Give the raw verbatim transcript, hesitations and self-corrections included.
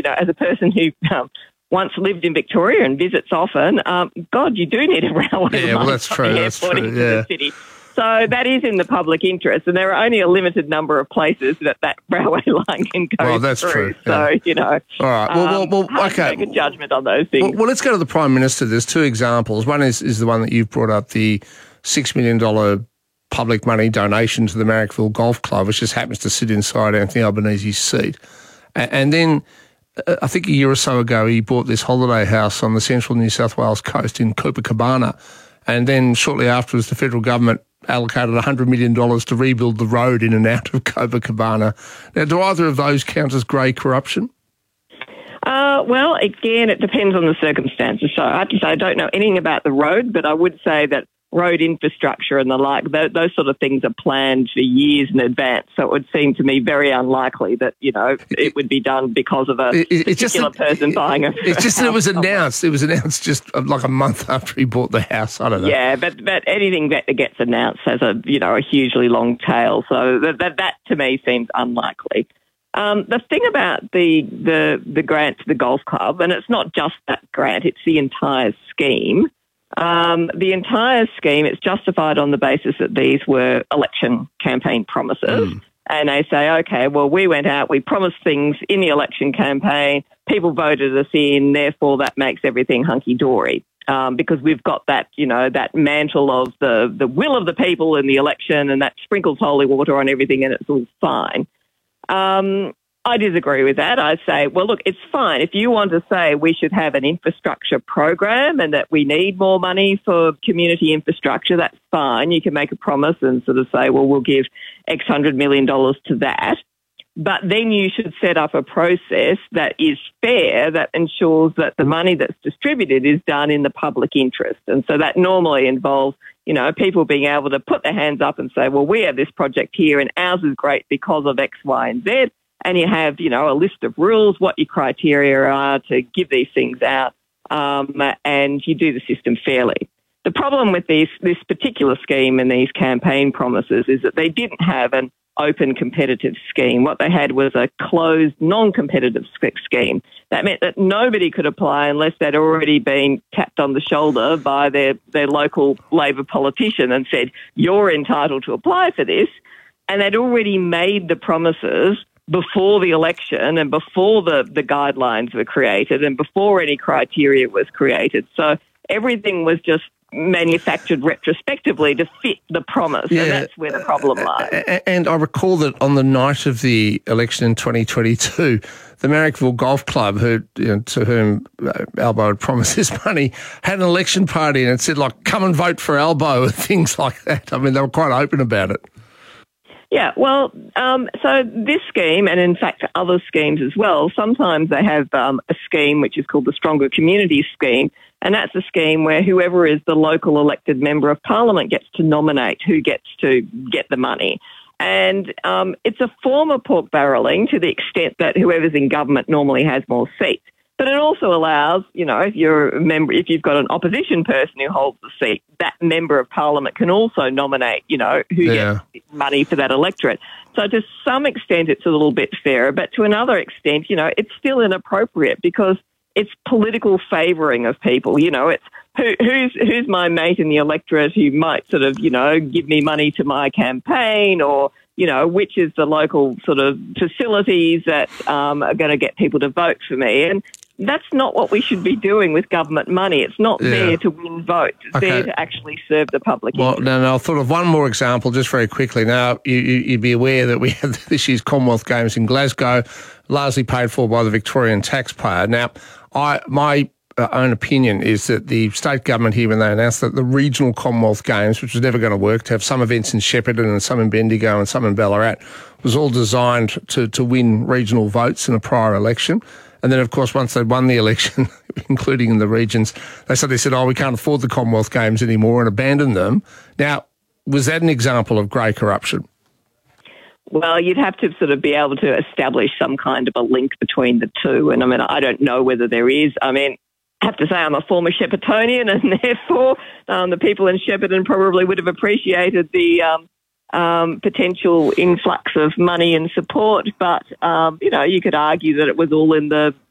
you know, as a person who um, once lived in Victoria and visits often, um, God, you do need a railway Yeah, line well, that's from true. the That's airport true. into Yeah. the city. So that is in the public interest, and there are only a limited number of places that that railway line can go Well, that's through. true, yeah. So, you know, All right. Well, well, um, well hard okay. to make a judgment on those things. Well, well, let's go to the Prime Minister. There's two examples. One is, is the one that you've brought up, the six million dollars public money donation to the Marrickville Golf Club, which just happens to sit inside Anthony Albanese's seat. And, and then uh, I think a year or so ago he bought this holiday house on the central New South Wales coast in Copacabana. And then shortly afterwards the federal government allocated one hundred million dollars to rebuild the road in and out of Copacabana. Now, do either of those count as grey corruption? Uh, well, again, it depends on the circumstances. So I have to say I don't know anything about the road, but I would say that road infrastructure and the like, th- those sort of things are planned for years in advance. So it would seem to me very unlikely that, you know, it would be done because of a it, it, particular just, person it, buying a It's just that it was somewhere. announced. It was announced just like a month after he bought the house. I don't know. Yeah, but, but anything that gets announced has a, you know, a hugely long tail. So that, that, that to me seems unlikely. Um, the thing about the, the, the grant to the golf club, and it's not just that grant, it's the entire scheme. Um, the entire scheme, it's justified on the basis that these were election campaign promises. Mm. And they say, okay, well, we went out, we promised things in the election campaign, people voted us in, therefore that makes everything hunky-dory. Um, because we've got that, you know, that mantle of the, the will of the people in the election, and that sprinkles holy water on everything and it's all fine. Um, I disagree with that. I say, well, look, it's fine. If you want to say we should have an infrastructure program and that we need more money for community infrastructure, that's fine. You can make a promise and sort of say, well, we'll give X hundred million dollars to that. But then you should set up a process that is fair, that ensures that the money that's distributed is done in the public interest. And so that normally involves, you know, people being able to put their hands up and say, well, we have this project here and ours is great because of X, Y, and Z. And you have, you know, a list of rules, what your criteria are to give these things out, um, and you do the system fairly. The problem with these, this particular scheme and these campaign promises is that they didn't have an open competitive scheme. What they had was a closed non-competitive scheme. That meant that nobody could apply unless they'd already been tapped on the shoulder by their, their local Labor politician and said, you're entitled to apply for this. And they'd already made the promises before the election and before the, the guidelines were created and before any criteria was created. So everything was just manufactured retrospectively to fit the promise, yeah. And that's where the problem lies. And I recall that on the night of the election in twenty twenty-two, the Marrickville Golf Club, who, you know, to whom Albo had promised this money, had an election party and it said, like, come and vote for Albo and things like that. I mean, they were quite open about it. Yeah, well, um, so this scheme, and in fact other schemes as well, sometimes they have um, a scheme which is called the Stronger Communities Scheme, and that's a scheme where whoever is the local elected member of parliament gets to nominate who gets to get the money. And um, it's a form of pork barrelling to the extent that whoever's in government normally has more seats. But it also allows, you know, if you're a member, if you've got an opposition person who holds the seat, that member of parliament can also nominate, you know, who yeah. gets money for that electorate. So to some extent, it's a little bit fairer, but to another extent, you know, it's still inappropriate because it's political favouring of people. You know, it's who, who's who's my mate in the electorate who might sort of, you know, give me money to my campaign, or, you know, which is the local sort of facilities that um, are going to get people to vote for me. And that's not what we should be doing with government money. It's not yeah. there to win votes. It's okay. there to actually serve the public. Well, no, no, I thought of one more example just very quickly. Now, you, you, you'd be aware that we had this year's Commonwealth Games in Glasgow, largely paid for by the Victorian taxpayer. Now, I my own opinion is that the state government here, when they announced that the regional Commonwealth Games, which was never going to work, to have some events in Shepparton and some in Bendigo and some in Ballarat, was all designed to, to win regional votes in a prior election. And then, of course, once they'd won the election, including in the regions, they suddenly said, oh, we can't afford the Commonwealth Games anymore, and abandoned them. Now, was that an example of grey corruption? Well, you'd have to sort of be able to establish some kind of a link between the two. And, I mean, I don't know whether there is. I mean, I have to say I'm a former Sheppartonian, and therefore um, the people in Shepparton probably would have appreciated the um, Um, potential influx of money and support, but, um, you know, you could argue that it was all in the